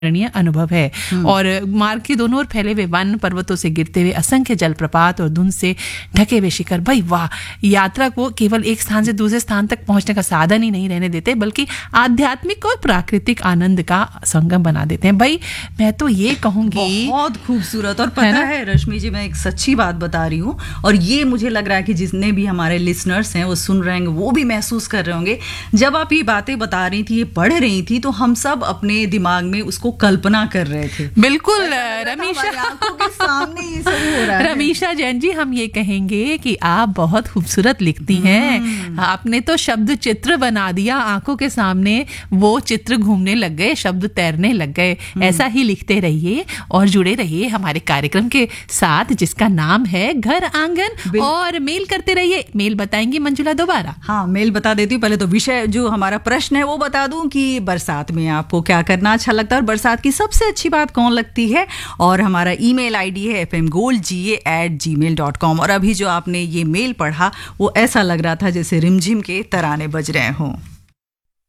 अनुभव है। और मार्ग के दोनों ओर फैले हुए वन, पर्वतों से गिरते हुए असंख्य जलप्रपात और धुंध से ढके हुए शिखर, भाई वाह, यात्रा को केवल एक स्थान से दूसरे स्थान तक पहुंचने का साधन ही नहीं रहने देते, बल्कि आध्यात्मिक और प्राकृतिक आनंद का संगम बना देते हैं। भाई मैं तो ये कहूंगी बहुत खूबसूरत। और पता है रश्मि जी, मैं एक सच्ची बात बता रही हूँ, और ये मुझे लग रहा है कि जितने भी हमारे लिसनर्स हैं वो सुन रहे होंगे, वो भी महसूस कर रहे होंगे। जब आप ये बातें बता रही थी, ये पढ़ रही थी, तो हम सब अपने दिमाग में उसको कल्पना कर रहे थे। बिल्कुल रमीशा, आंखों के सामने ये सब हो रहा है। रमीशा जैन जी, हम ये कहेंगे कि आप बहुत खूबसूरत लिखती हैं। आपने तो शब्द चित्र बना दिया आंखों के सामने, वो चित्र घूमने लग गए, शब्द तैरने लग गए। ऐसा ही लिखते रहिए और जुड़े रहिए हमारे कार्यक्रम के साथ, जिसका नाम है घर आंगन, और मेल करते रहिए। मेल बताएंगी मंजुला दोबारा? हाँ, मेल बता देती हूँ। पहले तो विषय जो हमारा प्रश्न है वो बता दूं कि बरसात में आपको क्या करना अच्छा लगता है और बरसात की सबसे अच्छी बात कौन लगती है। और हमारा ईमेल आईडी है fmgoldga@gmail.com। और अभी जो आपने ये मेल पढ़ा वो ऐसा लग रहा था जैसे रिमझिम के तराने बज रहे हों।